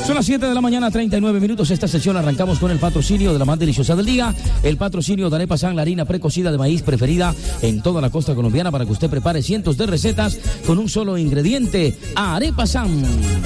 Son las 7 de la mañana, 39 minutos. Esta sesión arrancamos con el patrocinio de la más deliciosa del día. El patrocinio de Arepa San, la harina precocida de maíz preferida en toda la costa colombiana para que usted prepare cientos de recetas con un solo ingrediente. Arepa San.